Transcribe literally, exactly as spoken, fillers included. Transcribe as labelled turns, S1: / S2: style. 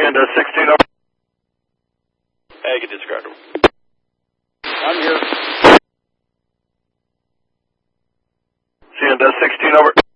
S1: and sixteen over.
S2: Hey, get disregard.
S3: I'm here.
S1: C and sixteen over.